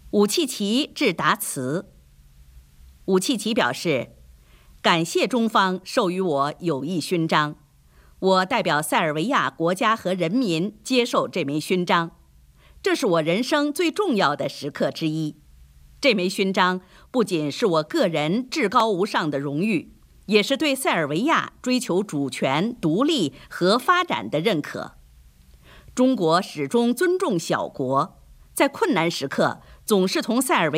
武契奇致答词。武契奇表示，感谢中方授予我友谊勋章，我代表塞尔维亚国家和人民接受这枚勋章，这是我人生最重要的时刻之一。这枚勋章不仅是我个人至高无上的荣誉，也是对塞尔维亚追求主权、独立和发展的认可。中国始终尊重小国，在困难时刻总是同塞尔维亚